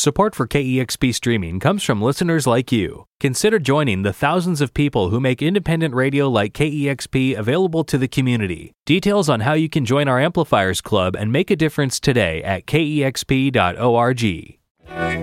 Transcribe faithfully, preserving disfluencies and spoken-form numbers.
Support for K E X P Streaming comes from listeners like you. Consider joining the thousands of people who make independent radio like K E X P available to the community. Details on how you can join our Amplifiers Club and make a difference today at K E X P dot org.